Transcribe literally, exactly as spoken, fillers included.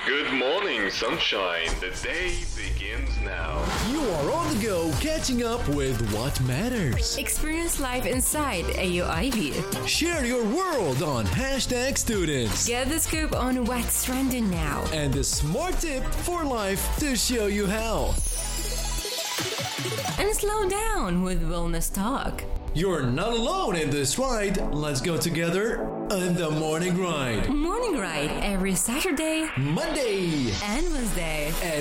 Good morning, sunshine. The day begins now. You are on the go, catching up with what matters. Experience life inside A U I B. Share your world on hashtag students. Get the scoop on what's trending now. And the smart tip for life to show you how. And slow down with wellness talk. You're not alone in this ride. Let's go together on the morning ride. Morning ride every Saturday, Monday, and Wednesday. and